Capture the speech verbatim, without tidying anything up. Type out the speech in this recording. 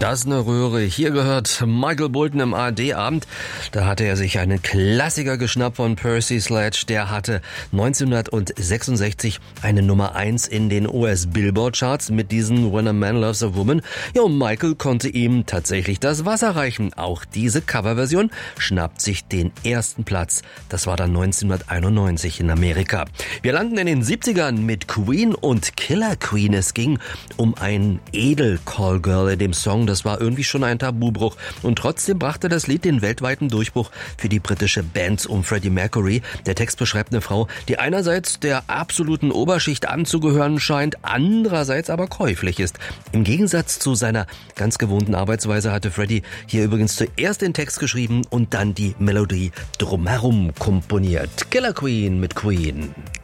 Das ist eine Röhre. Hier gehört Michael Bolton im A R D-Abend. Da hatte er sich einen Klassiker geschnappt von Percy Sledge. Der hatte neunzehnhundertsechsundsechzig eine Nummer eins in den U S-Billboard-Charts mit diesem When a Man Loves a Woman. Ja, und Michael konnte ihm tatsächlich das Wasser reichen. Auch diese Coverversion schnappt sich den ersten Platz. Das war dann neunzehnhunderteinundneunzig in Amerika. Wir landen in den siebzigern mit Queen und Killer Queen. Es ging um ein Edel-Callgirl in dem Song. Das war irgendwie schon ein Tabubruch. Und trotzdem brachte das Lied den weltweiten Durchbruch für die britische Band um Freddie Mercury. Der Text beschreibt eine Frau, die einerseits der absoluten Oberschicht anzugehören scheint, andererseits aber käuflich ist. Im Gegensatz zu seiner ganz gewohnten Arbeitsweise hatte Freddie hier übrigens zuerst den Text geschrieben und dann die Melodie drumherum komponiert. Killer Queen mit Queen.